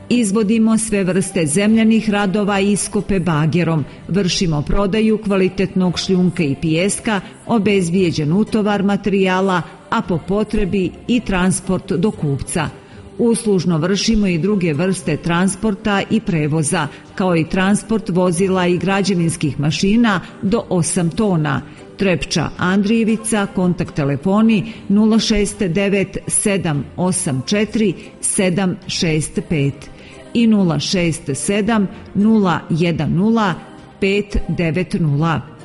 Izvodimo sve vrste zemljanih radova i iskope bagerom, vršimo prodaju kvalitetnog šljunka i pijeska, obezbijeđen utovar materijala, a po potrebi i transport do kupca. Uslužno vršimo i druge vrste transporta i prevoza, kao i transport vozila i građevinskih mašina do 8 tona. Trepča Andrijevica, kontakt telefoni 069 784 765 i 067 010 590.